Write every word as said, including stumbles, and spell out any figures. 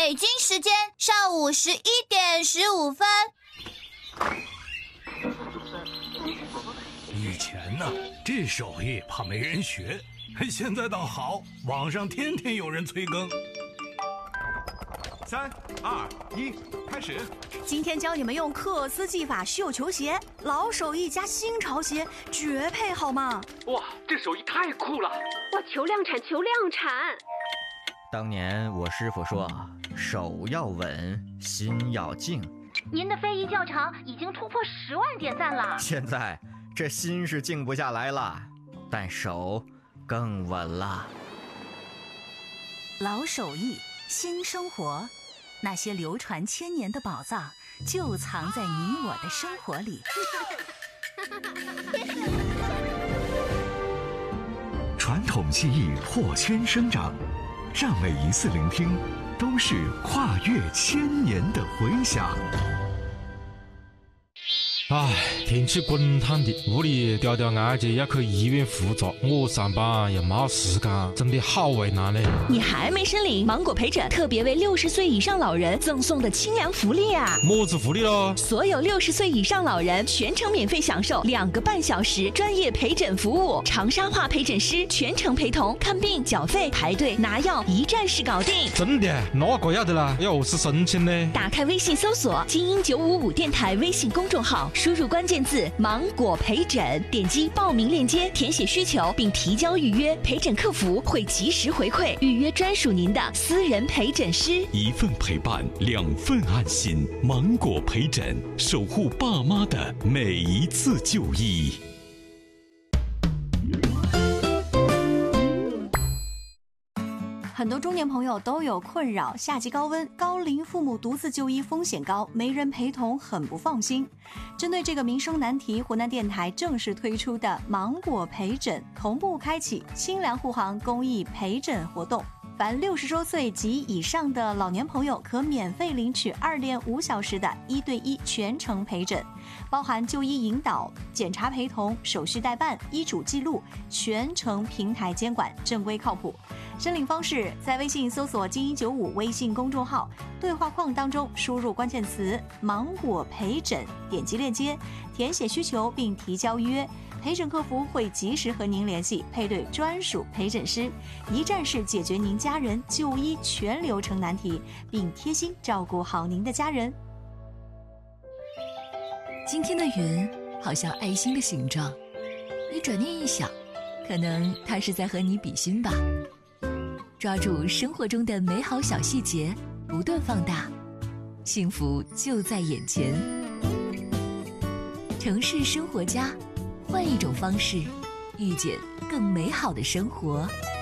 北京时间上午十一点十五分。 以前呢，这手艺怕没人学，现在倒好，网上天天有人催更。 三二一，开始！ 今天教你们用克斯技法绣球鞋，老手艺加新潮鞋，绝配好吗？ 哇，这手艺太酷了！ 哇，求量产，求量产！ 当年我师傅说，手要稳，心要静。 您的非遗教程已经突破十万点赞了。 现在这心是静不下来了，但手更稳了。 老手艺，新生活，那些流传千年的宝藏，就藏在你我的生活里。 传统技艺破圈生长，让每一次聆听都是跨越千年的回响。 唉，天气滚烫的，屋里吊吊案件要去医院复查，我上班又没时间，真的好为难嘞。 你还没申领芒果陪诊特别为六十岁以上老人赠送的清凉福利啊！ 么子福利咯？ 所有六十岁以上老人全程免费享受两个半小时专业陪诊服务，长沙话陪诊师全程陪同，看病、缴费、排队、拿药，一站式搞定。 真的？那个要得啦，要何是申请呢？ 打开微信搜索“精英九五五电台”微信公众号。输入关键字“芒果陪诊”，点击报名链接，填写需求并提交预约，陪诊客服会及时回馈，预约专属您的私人陪诊师。 一份陪伴，两份安心。芒果陪诊，守护爸妈的每一次就医。 很多中年朋友都有困扰，夏季高温，高龄父母独自就医风险高，没人陪同很不放心。针对这个民生难题，湖南电台正式推出的芒果陪诊同步开启清凉护航公益陪诊活动，凡六十周岁及以上的老年朋友可免费领取二点五小时的一对一全程陪诊，包含就医引导、检查陪同、手续代办、医嘱记录，全程平台监管，正规靠谱。申领方式在微信搜索“精英九五”微信公众号，对话框当中输入关键词“芒果陪诊”，点击链接，填写需求并提交预约。陪诊客服会及时和您联系，配对专属陪诊师，一站式解决您家人就医全流程难题，并贴心照顾好您的家人。 今天的云好像爱心的形状，你转念一想，可能它是在和你比心吧。抓住生活中的美好小细节，不断放大，幸福就在眼前。城市生活家，换一种方式，遇见更美好的生活。